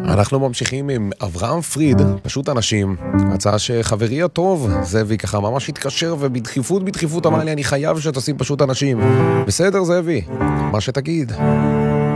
אנחנו ממשיכים עם אברהם פריד, פשוט אנשים. הצעה שחברי הטוב, זאבי, ככה ממש התקשר ובדחיפות אמר לי, אני חייב שתשים פשוט אנשים. בסדר, זאבי, מה שתגיד.